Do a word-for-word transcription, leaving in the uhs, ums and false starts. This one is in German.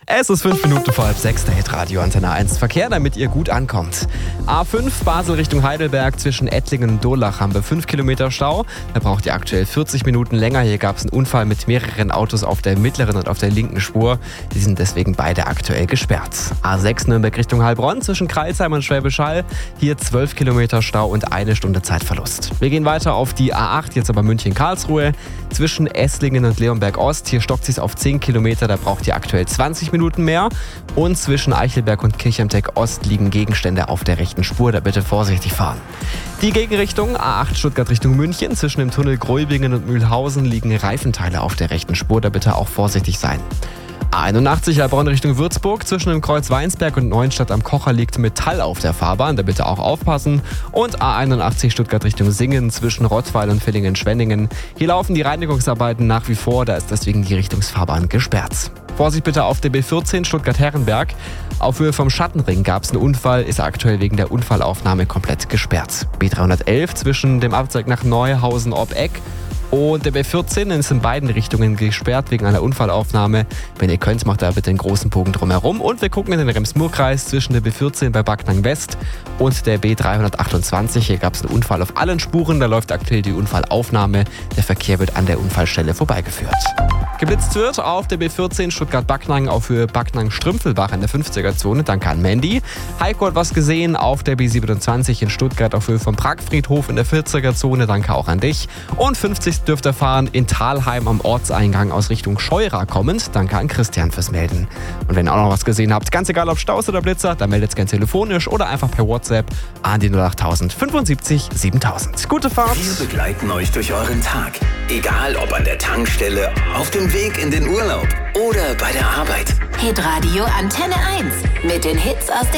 Es ist fünf Minuten vor halb sechs, der Hitradio Antenne eins Verkehr, damit ihr gut ankommt. A fünf Basel Richtung Heidelberg zwischen Ettlingen und Durlach haben wir fünf Kilometer Stau. Da braucht ihr aktuell vierzig Minuten länger. Hier gab es einen Unfall mit mehreren Autos auf der mittleren und auf der linken Spur. Die sind deswegen beide aktuell gesperrt. A sechs Nürnberg Richtung Heilbronn zwischen Crailsheim und Schwäbisch Hall. Hier zwölf Kilometer Stau und eine Stunde Zeitverlust. Wir gehen weiter auf die A acht, jetzt aber München-Karlsruhe. Zwischen Esslingen und Leonberg Ost. Hier stockt es auf zehn Kilometer, da braucht ihr aktuell zwanzig Minuten mehr. Und zwischen Eichelberg und Kirchheimteck Ost liegen Gegenstände auf der rechten Spur, da bitte vorsichtig fahren. Die Gegenrichtung A acht Stuttgart Richtung München. Zwischen dem Tunnel Gräubingen und Mühlhausen liegen Reifenteile auf der rechten Spur, da bitte auch vorsichtig sein. A einundachtzig Heilbronn Richtung Würzburg. Zwischen dem Kreuz Weinsberg und Neuenstadt am Kocher liegt Metall auf der Fahrbahn, da bitte auch aufpassen. Und A einundachtzig Stuttgart Richtung Singen zwischen Rottweil und Villingen-Schwenningen. Hier laufen die Reinigungsarbeiten nach wie vor, da ist deswegen die Richtungsfahrbahn gesperrt. Vorsicht bitte auf der B vierzehn Stuttgart-Herrenberg. Auf Höhe vom Schattenring gab es einen Unfall, ist aktuell wegen der Unfallaufnahme komplett gesperrt. B dreihundertelf zwischen dem Abzweig nach Neuhausen ob Eck und der B vierzehn ist in beiden Richtungen gesperrt wegen einer Unfallaufnahme. Wenn ihr könnt, macht da bitte einen großen Bogen drumherum. Und wir gucken in den Rems-Murr-Kreis zwischen der B vierzehn bei Backnang West und der B dreihundertachtundzwanzig. Hier gab es einen Unfall auf allen Spuren, da läuft aktuell die Unfallaufnahme. Der Verkehr wird an der Unfallstelle vorbeigeführt. Geblitzt wird auf der B vierzehn Stuttgart-Backnang auf Höhe Backnang-Strümpfelbach in der fünfziger-Zone. Danke an Mandy. Heiko hat was gesehen auf der B siebenundzwanzig in Stuttgart auf Höhe vom Pragfriedhof in der vierziger-Zone. Danke auch an dich. Und fünfzig dürft ihr fahren in Thalheim am Ortseingang aus Richtung Scheura kommend. Danke an Christian fürs Melden. Und wenn ihr auch noch was gesehen habt, ganz egal ob Staus oder Blitzer, dann meldet es gerne telefonisch oder einfach per WhatsApp an die null acht null null null fünfundsiebzig siebentausend. Gute Fahrt! Wir begleiten euch durch euren Tag. Egal ob an der Tankstelle, auf dem Weg in den Urlaub oder bei der Arbeit. Hitradio Antenne eins mit den Hits aus der